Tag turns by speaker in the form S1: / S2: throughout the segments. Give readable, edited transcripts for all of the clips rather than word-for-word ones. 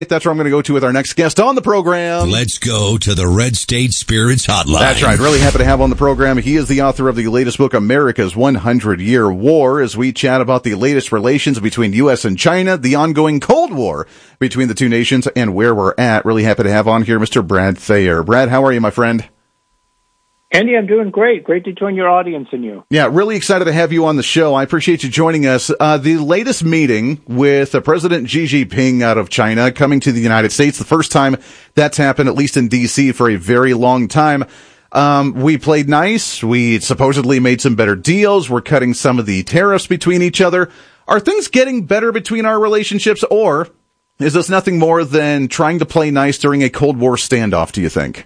S1: That's where I'm going to go to with our next guest on the program.
S2: Let's go to the Red State Spirits Hotline.
S1: That's right. Really happy to have on the program. He is the author of the latest book, America's 100-Year War, as we chat about the latest relations between U.S. and China, the ongoing Cold War between the two nations, and where we're at. Really happy to have on here Mr. Brad Thayer. Brad, how are you, my friend?
S3: Andy, I'm doing great. Great to join your audience and you.
S1: Yeah, really excited to have you on the show. I appreciate you joining us. The latest meeting with President Xi Jinping out of China coming to the United States, the first time that's happened, at least in D.C., for a very long time. We played nice. We supposedly made some better deals. We're cutting some of the tariffs between each other. Are things getting better between our relationships, or is this nothing more than trying to play nice during a Cold War standoff, do you think?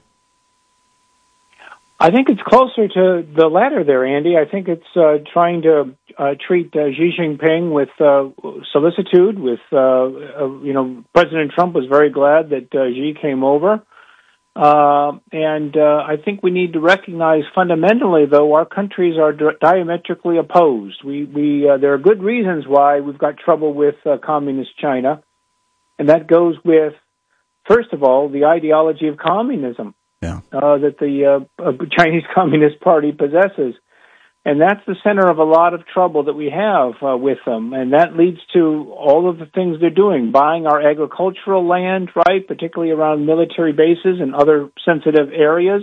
S3: I think it's closer to the latter there, Andy. I think it's trying to treat Xi Jinping with solicitude. President Trump was very glad that Xi came over. And I think we need to recognize fundamentally, though, our countries are diametrically opposed. There are good reasons why we've got trouble with communist China. And that goes with, first of all, the ideology of communism.
S1: Yeah.
S3: That the Chinese Communist Party possesses. And that's the center of a lot of trouble that we have with them. And that leads to all of the things they're doing, buying our agricultural land, right, particularly around military bases and other sensitive areas,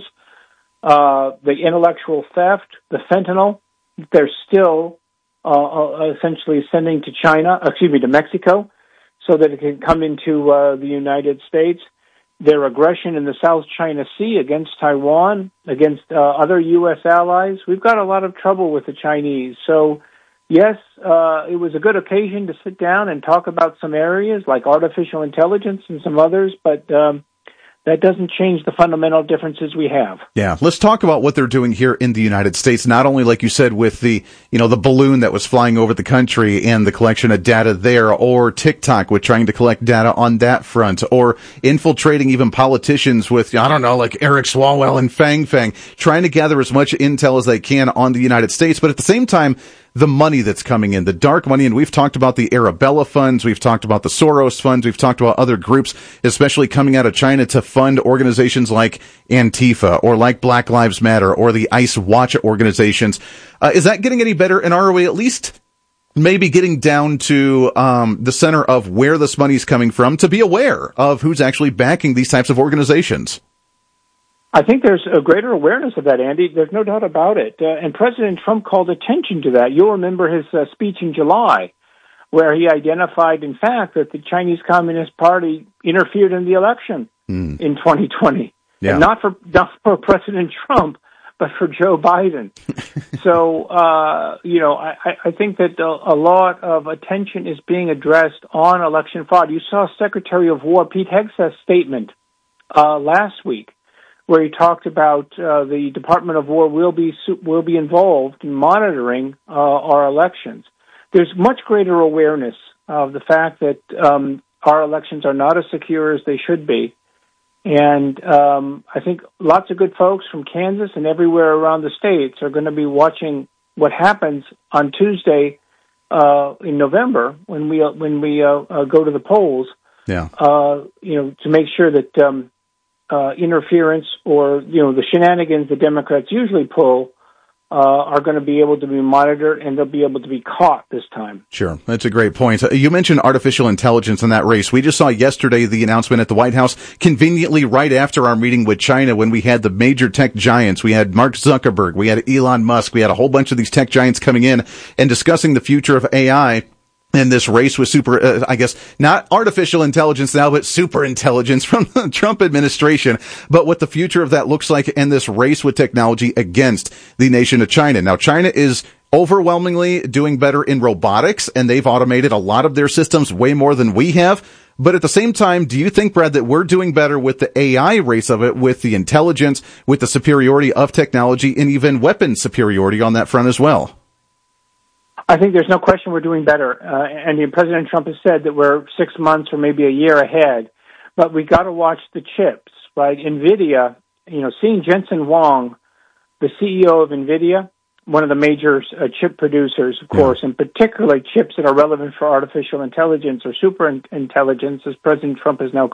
S3: the intellectual theft, the fentanyl, they're still essentially sending to Mexico, so that it can come into the United States. Their aggression in the South China Sea against Taiwan, against other U.S. allies. We've got a lot of trouble with the Chinese. So, yes, it was a good occasion to sit down and talk about some areas like artificial intelligence and some others, but that doesn't change the fundamental differences we have.
S1: Yeah, let's talk about what they're doing here in the United States. Not only, like you said, with the balloon that was flying over the country and the collection of data there, or TikTok with trying to collect data on that front, or infiltrating even politicians with, like Eric Swalwell and Fang Fang, trying to gather as much intel as they can on the United States. But at the same time, the money that's coming in, the dark money, and we've talked about the Arabella funds, we've talked about the Soros funds, we've talked about other groups, especially coming out of China to fund organizations like Antifa or like Black Lives Matter or the ICE Watch organizations. Is that getting any better? And are we at least maybe getting down to the center of where this money's coming from to be aware of who's actually backing these types of organizations?
S3: I think there's a greater awareness of that, Andy. There's no doubt about it. And President Trump called attention to that. You'll remember his speech in July, where he identified, in fact, that the Chinese Communist Party interfered in the election in 2020.
S1: Yeah.
S3: And not for President Trump, but for Joe Biden. So, I think that a lot of attention is being addressed on election fraud. You saw Secretary of War Pete Hegseth's statement last week, where he talked about the Department of War will be involved in monitoring our elections. There's much greater awareness of the fact that our elections are not as secure as they should be. And I think lots of good folks from Kansas and everywhere around the states are going to be watching what happens on Tuesday in November when we go to the polls.
S1: Yeah.
S3: To make sure that interference or the shenanigans the Democrats usually pull are going to be able to be monitored, and they'll be able to be caught this time.
S1: Sure. That's a great point. You mentioned artificial intelligence in that race. We just saw yesterday the announcement at the White House, conveniently right after our meeting with China, when we had the major tech giants. We had Mark Zuckerberg, we had Elon Musk, we had a whole bunch of these tech giants coming in and discussing the future of AI. And this race with not artificial intelligence now, but super intelligence from the Trump administration, but what the future of that looks like, and this race with technology against the nation of China. Now, China is overwhelmingly doing better in robotics, and they've automated a lot of their systems way more than we have. But at the same time, do you think, Brad, that we're doing better with the AI race of it, with the intelligence, with the superiority of technology, and even weapon superiority on that front as well?
S3: I think there's no question we're doing better. And President Trump has said that we're 6 months or maybe a year ahead. But we got to watch the chips, right? NVIDIA, seeing Jensen Huang, the CEO of NVIDIA, one of the major chip producers, of course, and particularly chips that are relevant for artificial intelligence or super intelligence, as President Trump has now